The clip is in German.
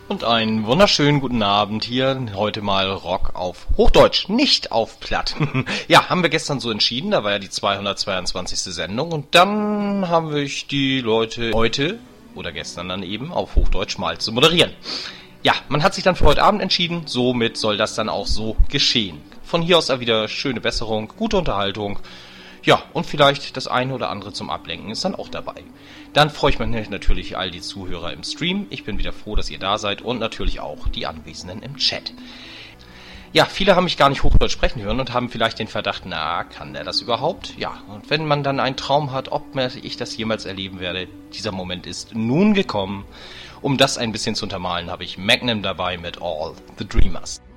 Und einen wunderschönen guten Abend hier, heute mal Rock auf Hochdeutsch, nicht auf Platt. Ja, haben wir gestern so entschieden, da war ja die 222. Sendung und dann haben wir die Leute heute oder gestern dann eben auf Hochdeutsch mal zu moderieren. Ja, man hat sich dann für heute Abend entschieden, somit soll das dann auch so geschehen. Von hier aus wieder schöne Besserung, gute Unterhaltung. Ja, und vielleicht das eine oder andere zum Ablenken ist dann auch dabei. Dann freue ich mich natürlich all die Zuhörer im Stream. Ich bin wieder froh, dass ihr da seid und natürlich auch die Anwesenden im Chat. Ja, viele haben mich gar nicht Hochdeutsch sprechen hören und haben vielleicht den Verdacht, kann der das überhaupt? Ja, und wenn man dann einen Traum hat, ob ich das jemals erleben werde, dieser Moment ist nun gekommen. Um das ein bisschen zu untermalen, habe ich Magnum dabei mit All the Dreamers.